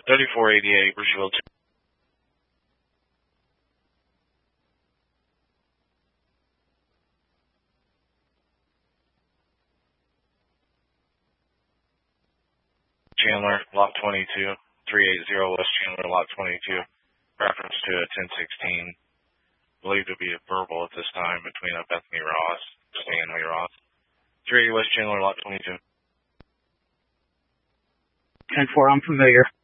3488, Bridgeville. Chandler, Lot 22, 380 West Chandler, Lot 22. Reference to a 1016. Believed to be a verbal at this time between Bethany Ross, Stanley Ross. 380 West Chandler, Lot 22. 10-4, I'm familiar.